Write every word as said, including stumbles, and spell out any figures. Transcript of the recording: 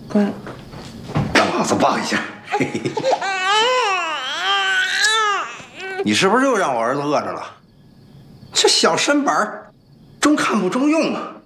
嗯，让老子抱一下。嘿嘿。你是不是又让我儿子饿着了？这小身板儿，中看不中用啊！